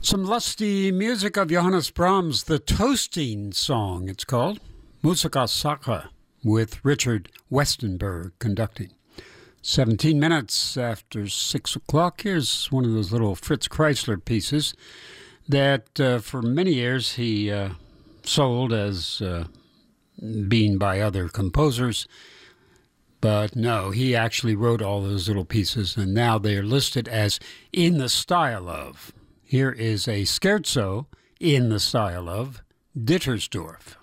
Some lusty music of Johannes Brahms, the Toasting Song, it's called. Musica Sacra, with Richard Westenberg conducting. 17 minutes after 6 o'clock, here's one of those little Fritz Kreisler pieces that for many years he sold as being by other composers. But no, he actually wrote all those little pieces, and now they are listed as in the style of. Here is a scherzo in the style of Dittersdorf.